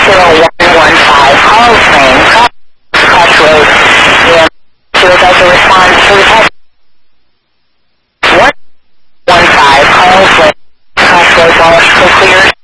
Call train, Crutch Road. Yeah. So it does a response to the text. 115, call train, Crutch Road, Wallace, clear.